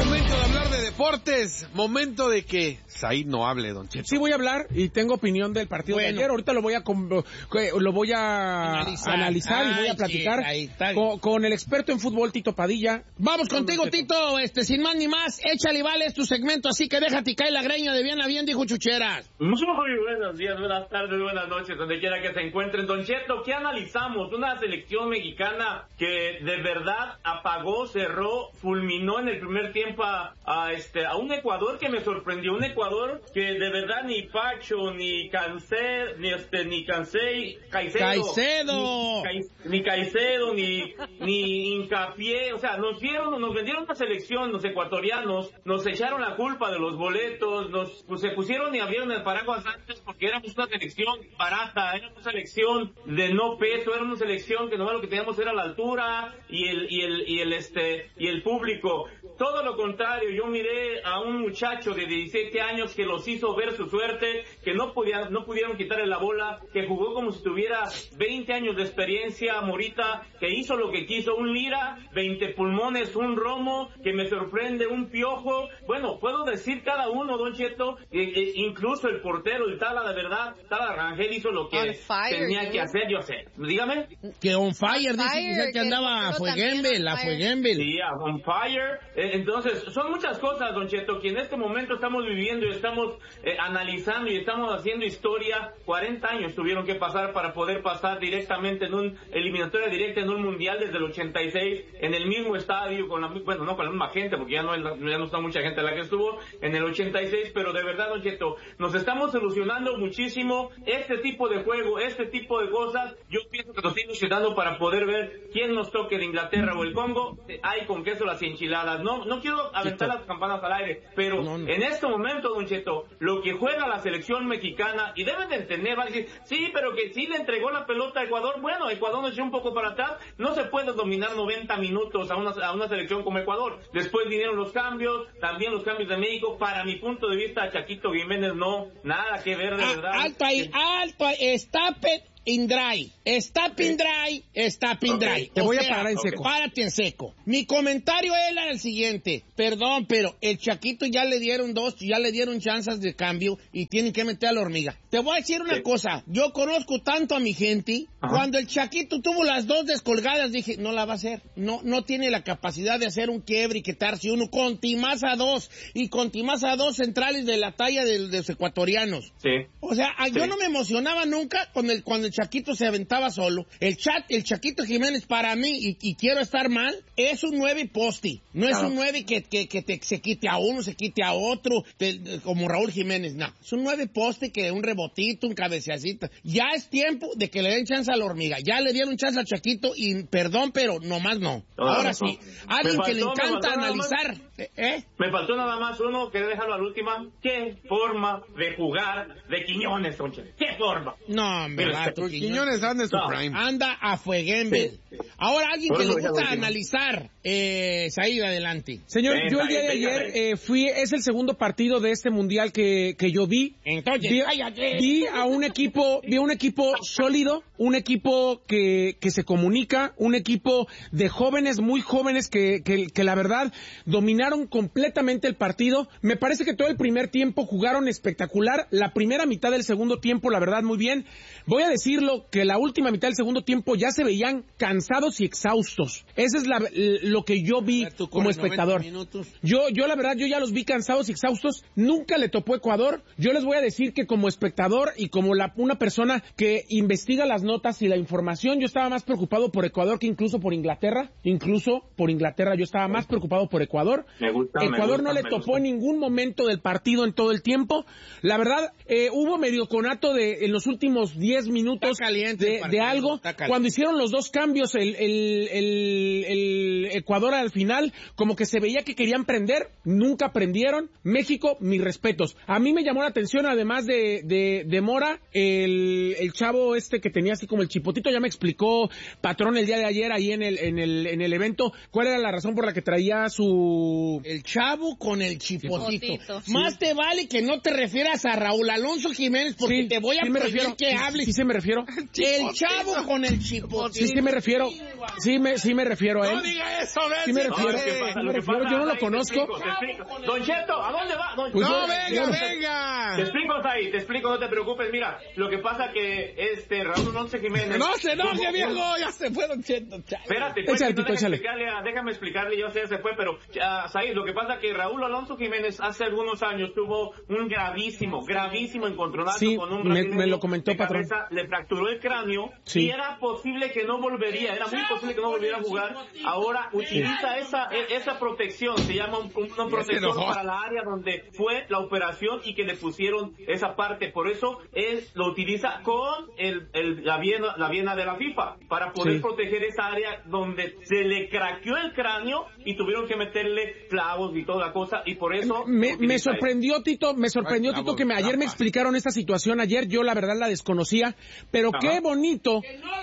Momento de hablar de deportes, momento de que Said no hable, don Cheto. Sí voy a hablar y tengo opinión del partido de ayer. Ahorita lo voy a analizar y voy a platicar con el experto en fútbol, Tito Padilla. Vamos contigo, Tito. Sin más ni más, échale, vale, es tu segmento, así que déjate caer la greña de bien a bien, dijo Chucheras. Muy buenos días, buenas tardes, buenas noches, donde quiera que se encuentren. Don Cheto, ¿qué analizamos? Una selección mexicana que de verdad apagó, cerró, fulminó en el primer tiempo a un Ecuador que me sorprendió, un Ecuador que de verdad ni Pacho, ni Caicedo, ni Hincapié, o sea, nos vendieron una selección, los ecuatorianos, nos echaron la culpa de los boletos, se pusieron y abrieron el paraguas antes porque éramos una selección barata, era una selección de no peso, era una selección que nomás lo que teníamos era la altura y el público. Todo lo contrario, yo miré a un muchacho de 17 años que los hizo ver su suerte, que no pudieron quitarle la bola, que jugó como si tuviera 20 años de experiencia, Morita, que hizo lo que quiso, un Lira, 20 pulmones, un Romo, que me sorprende, un Piojo. Bueno, puedo decir cada uno, don Cheto, incluso el portero, el Tala, de verdad, Tala Rangel hizo lo que tenía que hacer, yo sé. Dígame. Que on fire, dice que andaba a Fueguembel. Sí, on fire. Entonces, son muchas cosas, don Cheto, que en este momento estamos viviendo y estamos analizando y estamos haciendo historia. 40 años tuvieron que pasar para poder pasar directamente en un eliminatoria directa en un mundial desde el 86, en el mismo estadio, no con la misma gente, porque ya no está mucha gente la que estuvo en el 86, pero de verdad, don Cheto, nos estamos ilusionando muchísimo este tipo de juego, este tipo de cosas. Yo pienso que nos está ilusionando para poder ver quién nos toque de Inglaterra o el Congo. Hay con queso las enchiladas. No quiero aventar las campanas al aire, pero en este momento, don Cheto, lo que juega la selección mexicana, y deben de entender, va a decir, sí, pero que sí le entregó la pelota a Ecuador. Bueno, Ecuador nos echó un poco para atrás, no se puede dominar 90 minutos a una selección como Ecuador. Después vinieron los cambios, también los cambios de México. Para mi punto de vista, Chaquito Jiménez nada que ver, de verdad. Alto ahí, Stop in dry. Te voy a parar en seco. Párate en seco. Mi comentario era el siguiente. Perdón, pero el Chaquito ya le dieron chances de cambio y tienen que meter a la hormiga. Te voy a decir una cosa. Yo conozco tanto a mi gente. Ajá. Cuando el Chaquito tuvo las dos descolgadas, dije, no la va a hacer. No tiene la capacidad de hacer un quiebre y quitarse uno. Con Timás a dos centrales de la talla de los ecuatorianos. Sí. O sea, yo no me emocionaba nunca cuando el Chaquito se aventaba solo. El Chaquito Jiménez, para mí, y quiero estar mal, es un 9 posti. No es un 9 que se quite a uno, se quite a otro, como Raúl Jiménez. No, es un 9 posti que un rebotito, un cabeceacito. Ya es tiempo de que le den chance a la hormiga. Ya le dieron chance al Chaquito y perdón, pero nomás no. Ahora sí, alguien que le encanta analizar. Me faltó nada más uno, quería dejarlo a la última. ¿Qué forma de jugar de Quiñones, Concha? ¿Qué forma? No, me gato. Quiñones anda en su prime. Anda a Fueguembel. Sí. Ahora, alguien que le gusta analizar. Said, adelante. Señor, yo el día de ayer es el segundo partido de este mundial que yo vi. Entonces, vi a un equipo sólido, un equipo que se comunica, un equipo de jóvenes, muy jóvenes que la verdad dominaron completamente el partido. Me parece que todo el primer tiempo jugaron espectacular. La primera mitad del segundo tiempo, la verdad, muy bien. Voy a decirlo que la última mitad del segundo tiempo ya se veían cansados y exhaustos. Ese es lo que yo vi como espectador. Yo la verdad, yo ya los vi cansados y exhaustos. Nunca le topó Ecuador. Yo les voy a decir que como espectador y como una persona que investiga las notas y la información, yo estaba más preocupado por Ecuador que incluso por Inglaterra. Yo estaba más preocupado por Ecuador. Ecuador no le topó en ningún momento del partido en todo el tiempo. La verdad, hubo medio conato en los últimos 10 minutos de algo. Cuando hicieron los dos cambios, el Ecuador al final, como que se veía que querían prender, nunca prendieron. México, mis respetos. A mí me llamó la atención, además de Mora, el chavo que tenía así como el chipotito, ya me explicó Patrón el día de ayer ahí en el evento, cuál era la razón por la que traía el chavo con el chipotito. Más te vale que no te refieras a Raúl Alonso Jiménez, porque te voy a prohibir que hables. Sí se me refiero. El chavo con el chipotín. Sí me refiero. Sí me refiero a él. No diga eso, Messi. Sí me refiero. Lo que pasa, Yo no lo ahí conozco. Te explico. Don Cheto, ¿a dónde va? Pues No, yo- venga. Te explico, no te preocupes. Mira, lo que pasa que Raúl Alonso Jiménez... No se enoje, viejo, ya se fue Don Cheto. Espérate, pues, Échale, no, Tito, échale. déjame explicarle, yo sé, se fue, pero, Said, lo que pasa que Raúl Alonso Jiménez hace algunos años tuvo un gravísimo encontronazo Sí, con un me brasileño lo comentó, de patrón. cabeza, le fracturó el cráneo, Sí. y era posible que no volvería, era muy posible que no volviera a jugar. Ahora utiliza esa protección, se llama una protección para la área donde fue la operación y que le pusieron esa parte, por eso él lo utiliza con la viena de la FIFA, para poder proteger esa área donde se le craqueó el cráneo y tuvieron que meterle clavos y toda la cosa, y por eso... Me sorprendió, Tito, que ayer me explicaron esta situación. Ayer yo la verdad la desconocía, pero qué bonito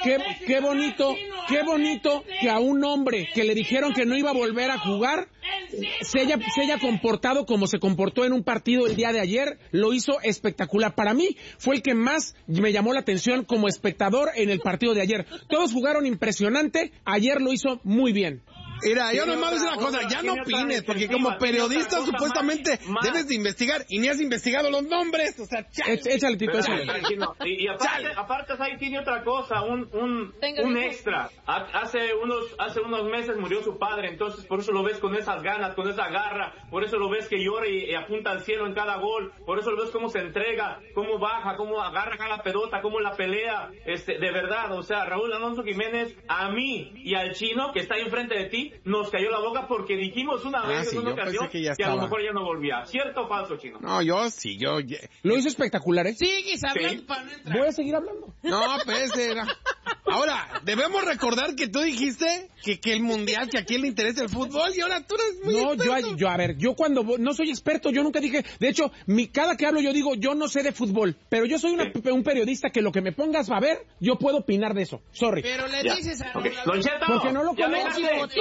que a un hombre que le dijeron que no iba a volver a jugar se haya comportado como se comportó en un partido el día de ayer. Lo hizo espectacular. Para mí fue el que más me llamó la atención como espectador en el partido de ayer. Todos jugaron impresionante, ayer lo hizo muy bien. Mira, yo nomás voy a decir una cosa, ya no opines, porque como periodista supuestamente debes de investigar, y ni has investigado los nombres, o sea, Échale, Tito, échale. Y aparte ahí tiene otra cosa, un extra. Hace unos meses murió su padre, entonces por eso lo ves con esas ganas, con esa garra, por eso lo ves que llora y apunta al cielo en cada gol, por eso lo ves cómo se entrega, cómo baja, cómo agarra cada pelota, cómo la pelea, de verdad, o sea, Raúl Alonso Jiménez, a mí y al chino que está ahí enfrente de ti, nos cayó la boca porque dijimos una vez en una ocasión que a lo mejor ya no volvía. ¿Cierto o falso, chino? No, yo. Lo hizo espectacular, ¿eh? Sigues hablando para no entrar. Voy a seguir hablando. No, pues era. Ahora, debemos recordar que tú dijiste que el mundial, que a quién le interesa el fútbol, y ahora tú eres muy experto. yo cuando no soy experto, yo nunca dije, de hecho, cada que hablo yo digo, yo no sé de fútbol, pero yo soy un periodista que lo que me pongas a ver, yo puedo opinar de eso. Sorry. Pero le dices a Don Cheto, porque no lo conozco.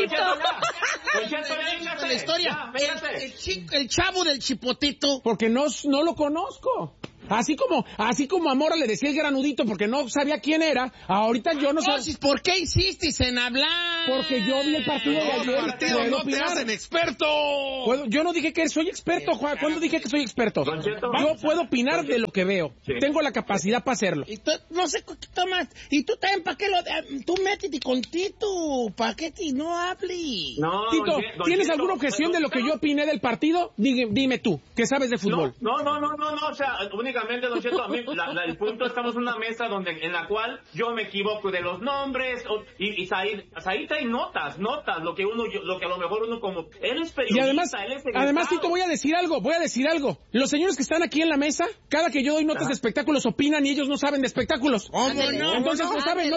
la historia. El chavo del chipotito. Porque no lo conozco. Así como a Mora le decía el granudito porque no sabía quién era, ahorita yo no sé. ¿Por qué insistes en hablar? Porque yo vi el partido de ayer. No te hacen experto. Yo no dije que soy experto, Juan. ¿Cuándo dije que soy experto? Yo puedo opinar de lo que veo. Sí. Tengo la capacidad para hacerlo. Y tú, no sé, Tomás. Y tú también, ¿para qué tú métete con Tito? ¿Para qué no hables? No, Tito, ¿tienes alguna objeción de lo que yo opiné del partido? Dime tú, que sabes de fútbol. No, o sea, únicamente, Don Cheto, a mí, el punto, estamos en una mesa en la cual yo me equivoco de los nombres, y Said trae notas, lo que a lo mejor uno como, él es periodista, y además, Tito, voy a decir algo. Los señores que están aquí en la mesa, cada que yo doy notas de espectáculos opinan y ellos no saben de espectáculos. ¿Cómo no? Entonces no saben.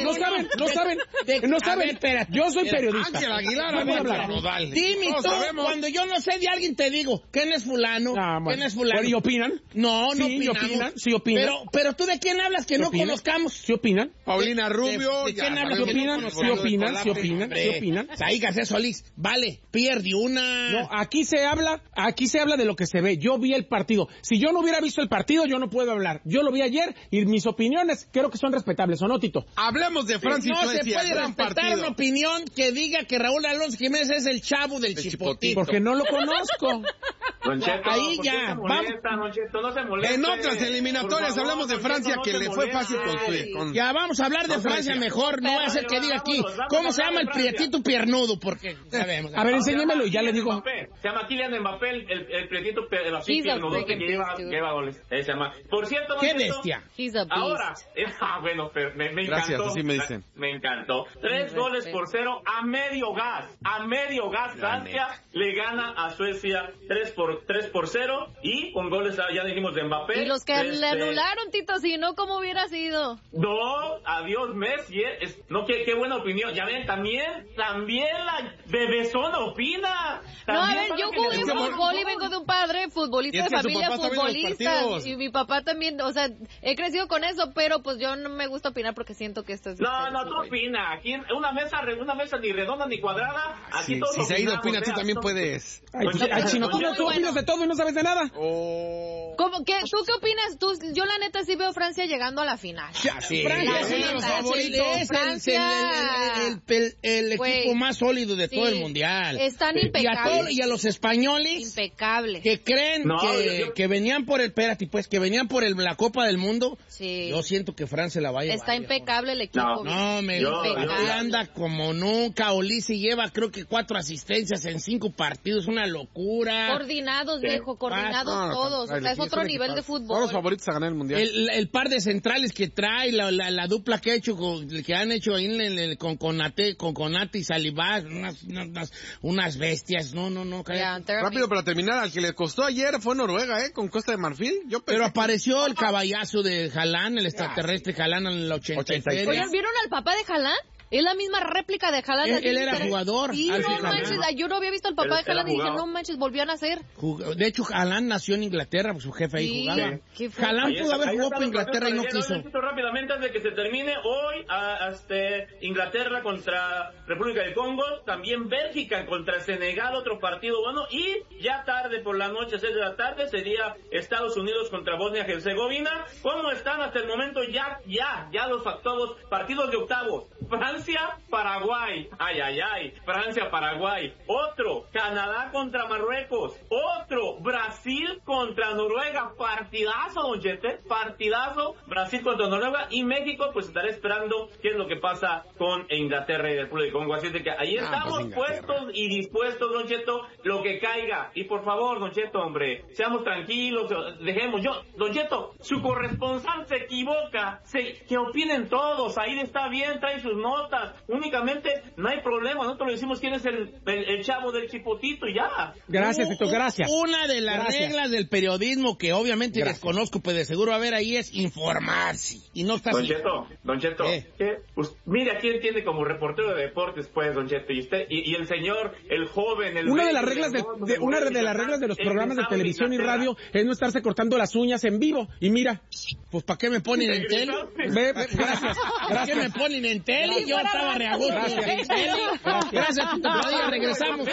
Espérate. Yo soy periodista. Ángel Aguilar, dime tú, cuando yo no sé de alguien te digo, ¿quién es fulano? ¿Quién es fulano? ¿Y opinan? No Sí opinan. Pero tú, ¿de quién hablas que no conozcamos? ¿Sí opinan? Paulina Rubio. ¿De quién hablas? ¿Sí opinan? Ahí García Solís, vale, pierde una. No, aquí se habla de lo que se ve. Yo vi el partido. Si yo no hubiera visto el partido, yo no puedo hablar. Yo lo vi ayer y mis opiniones creo que son respetables, ¿o no, Tito? Hablemos de Francia y Suecia. No se puede respetar una opinión que diga que Raúl Alonso Jiménez es el chavo del chipotito. Porque no lo conozco. Don Cheto, ahí ya, vamos. No se moleste. En otras eliminatorias hablamos de Francia, que le fue fácil con Ya vamos a hablar de Francia mejor, no voy a hacer que diga aquí. ¿Cómo se llama el prietito piernudo? Porque sabemos. A ver, enséñemelo y ya le digo. Se llama Kylian Mbappé, el prietito piernudo que lleva goles. Se llama. Por cierto, ¡qué bestia! Ahora, bueno, me encantó. Gracias, así me dicen. Me encantó. 3-0 a medio gas. Francia le gana a Suecia 3-0 y con goles, ya dijimos, de Mbappé. Y los que le anularon, Tito, si no, ¿cómo hubiera sido? No, adiós Messi. Qué buena opinión. Ya ven, también la Bebezona opina. No, a ver, yo jugué fútbol y vengo de un padre futbolista, de familia futbolista. Y mi papá también, o sea, he crecido con eso, pero pues yo no me gusta opinar porque siento que esto es... No, tú opina. Aquí una mesa ni redonda ni cuadrada. Aquí todos si Said opina, tú también puedes. Ay, Chino, tú opinas de todo y no sabes de nada. ¿Cómo ¿Tú qué opinas? Yo la neta sí veo a Francia llegando a la final. Sí. Francia es uno de los favoritos. El equipo más sólido de todo el mundial. Están impecables. Y a los españoles. Impecables. Que creen que venían por la Copa del Mundo. Sí. Yo siento que Francia la va a llevar. Está impecable el equipo. Anda como nunca. Olise lleva creo que 4 asistencias en 5 partidos. Una locura. Coordinados, viejo. Coordinados todos. O sea, es otro nivel de fútbol. Todos los favoritos a ganar el mundial. El par de centrales que trae, la dupla que han hecho ahí con Konate y Saliba, unas bestias. No. Rápido para terminar, al que le costó ayer fue Noruega, con Costa de Marfil. Pero apareció el caballazo de Haaland, el extraterrestre Haaland en el 86. Oigan, ¿vieron al papá de Haaland? Es la misma réplica de Haaland. Él era jugador. Sí, no manches. Yo no había visto al papá de Haaland y dije, no manches, volvió a nacer. De hecho, Haaland nació en Inglaterra, pues su jefe ahí jugaba. Haaland pudo haber jugado por Inglaterra y no quiso. Rápidamente, antes de que se termine, hoy Inglaterra contra República del Congo, también Bélgica contra Senegal, otro partido bueno, y ya tarde por la noche, 6 de la tarde, sería Estados Unidos contra Bosnia-Herzegovina. ¿Cómo están hasta el momento? Ya los todos partidos de octavos. Francia-Paraguay. Francia-Paraguay. Otro, Canadá contra Marruecos. Otro, Brasil contra Noruega. Partidazo, don Chete. Partidazo. Brasil contra Noruega. Y México, pues estaré esperando qué es lo que pasa con Inglaterra y el República del Congo. Así de que ahí estamos puestos y dispuestos, don Cheto, lo que caiga. Y por favor, don Cheto, hombre, seamos tranquilos, dejemos. Don Cheto, su corresponsal se equivoca. Que opinen todos. Ahí está bien, trae sus notas, únicamente no hay problema, nosotros le decimos quién es el chavo del Chipotito y ya. Gracias, Tito, gracias. Una de las reglas del periodismo que obviamente desconozco, pues de seguro va a haber ahí es informarse. Y no está Don Cheto, pues, mire, aquí entiende como reportero de deportes, pues, don Cheto, y usted, y el señor, el joven, una de las reglas de los programas de televisión y radio es no estarse cortando las uñas en vivo. Y mira, pues ¿para qué me ponen en tele? Gracias. ¿Para qué me ponen en tele? Yo estaba reagusto. Gracias, Tito Padilla, regresamos.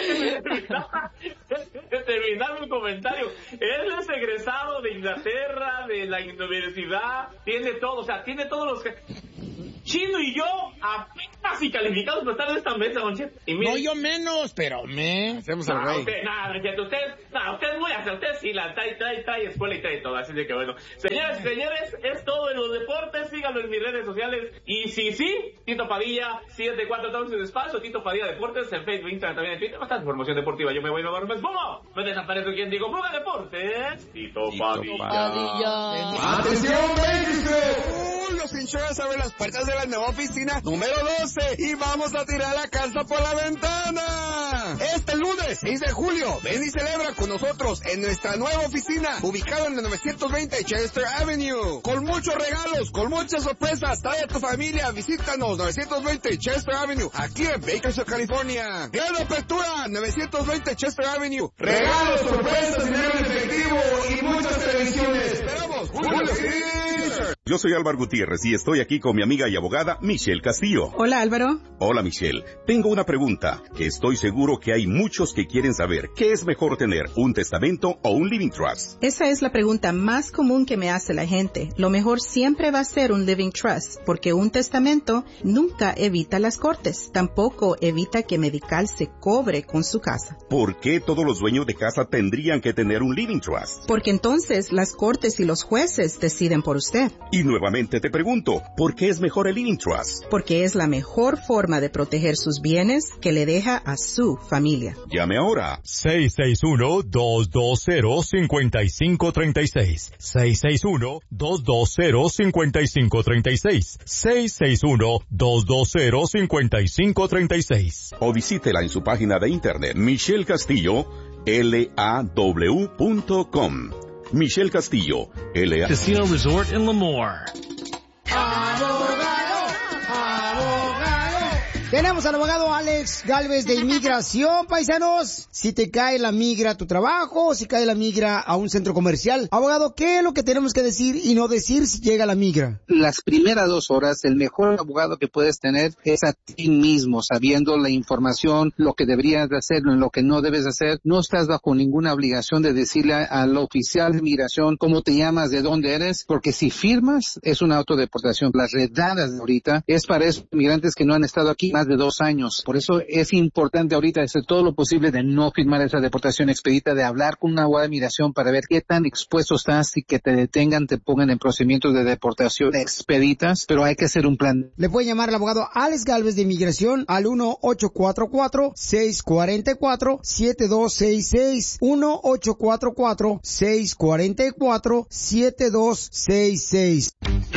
Terminar mi comentario. Él es egresado de Inglaterra, de la universidad, tiene todo, o sea, tiene todos los... Chino y yo apenas y calificados para estar en esta mesa, don Cheto. No, yo menos, pero hacemos al rey. Don Cheto, usted es muy hace, usted sí la trae escuela y trae todo, así de que bueno. Señoras y señores, es todo en los deportes, síganlo en mis redes sociales. Y sí, Tito Padilla, 7-4 todos en espacio, Tito Padilla Deportes, en Facebook, Instagram, también en Twitter, bastante información deportiva. Yo me voy a dormir, ¡pum! Me desaparezco quien digo, ¡Puma Deportes! Tito Padilla. ¡Atención, baby! Los Insurance abren las puertas de la nueva oficina número 12 y vamos a tirar la casa por la ventana. Este lunes 6 de julio, ven y celebra con nosotros en nuestra nueva oficina, ubicada en el 920 Chester Avenue, con muchos regalos, con muchas sorpresas. Trae a tu familia, visítanos 920 Chester Avenue, aquí en Bakersfield, California. Gran apertura, 920 Chester Avenue. Regalos, sorpresas, dinero en efectivo y muchas televisiones. Esperamos, Julio Caesar. Yo soy Álvaro Gutiérrez y estoy aquí con mi amiga y abogada Michelle Castillo. Hola, Álvaro. Hola, Michelle. Tengo una pregunta que estoy seguro que hay muchos que quieren saber. ¿Qué es mejor tener, un testamento o un living trust? Esa es la pregunta más común que me hace la gente. Lo mejor siempre va a ser un living trust, porque un testamento nunca evita las cortes. Tampoco evita que Medical se cobre con su casa. ¿Por qué todos los dueños de casa tendrían que tener un living trust? Porque entonces las cortes y los jueces deciden por usted. Y nuevamente te pregunto, ¿por qué es mejor el living trust? Porque es la mejor forma de proteger sus bienes que le deja a su familia. Llame ahora. 661-220-5536. 661-220-5536. 661-220-5536. O visítela en su página de internet, Michelle Castillo, law.com. Michelle Castillo, L.A. Casino Resort in Lemoore. Abogado, abogado, Tenemos al abogado Alex Galvez de Inmigración, paisanos. Si te cae la migra a tu trabajo, o si cae la migra a un centro comercial. Abogado, ¿qué es lo que tenemos que decir y no decir si llega la migra? Las primeras 2 horas, el mejor abogado que puedes tener es a ti mismo, sabiendo la información, lo que deberías de hacer, lo que no debes hacer. No estás bajo ninguna obligación de decirle al oficial de migración cómo te llamas, de dónde eres, porque si firmas es una autodeportación. Las redadas de ahorita es para esos inmigrantes que no han estado aquí más de 2 años. Por eso es importante ahorita hacer todo lo posible de no firmar esa deportación expedita, de hablar con una abogada de migración para ver qué tan expuesto estás y que te detengan, te pongan en procedimientos de deportación expeditas, pero hay que hacer un plan. Le puede llamar al abogado Alex Galvez de Inmigración al 1-844-644-7266. 1-844-644-7266.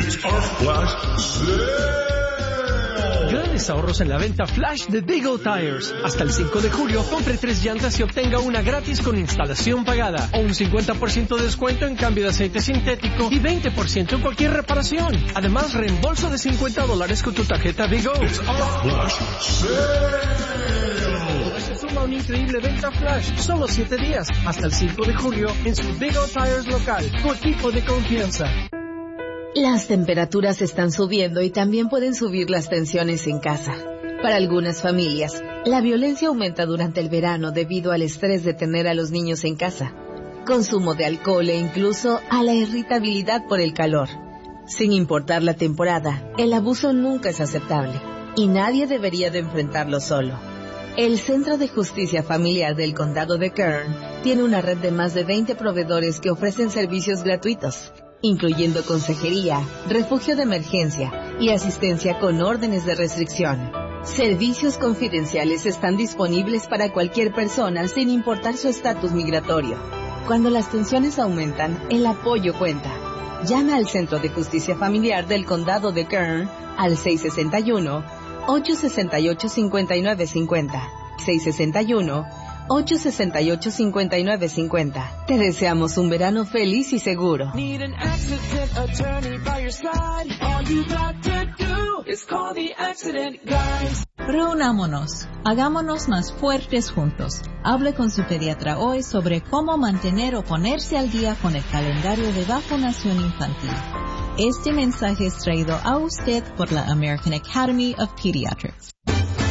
Grandes ahorros en la venta flash de Big O Tires. Hasta el 5 de julio, compre 3 llantas y obtenga una gratis con instalación pagada, o un 50% de descuento en cambio de aceite sintético y 20% en cualquier reparación. Además, reembolso de $50 con tu tarjeta Big O. Se suma una increíble venta flash, solo 7 días, hasta el 5 de julio, en su Big O Tires local, tu equipo de confianza. Las temperaturas están subiendo y también pueden subir las tensiones en casa. Para algunas familias, la violencia aumenta durante el verano debido al estrés de tener a los niños en casa, consumo de alcohol e incluso a la irritabilidad por el calor. Sin importar la temporada, el abuso nunca es aceptable y nadie debería de enfrentarlo solo. El Centro de Justicia Familiar del Condado de Kern tiene una red de más de 20 proveedores que ofrecen servicios gratuitos, incluyendo consejería, refugio de emergencia y asistencia con órdenes de restricción. Servicios confidenciales están disponibles para cualquier persona sin importar su estatus migratorio. Cuando las tensiones aumentan, el apoyo cuenta. Llama al Centro de Justicia Familiar del Condado de Kern al 661-868-5950. 661-868-5950. Te deseamos un verano feliz y seguro. Reunámonos. Hagámonos más fuertes juntos. Hable con su pediatra hoy sobre cómo mantener o ponerse al día con el calendario de vacunación infantil. Este mensaje es traído a usted por la American Academy of Pediatrics.